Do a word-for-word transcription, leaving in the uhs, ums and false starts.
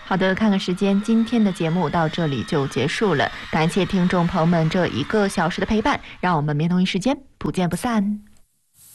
好的，看看时间，今天的节目到这里就结束了。感谢听众朋友们这一个小时的陪伴，让我们明天同一时间不见不散。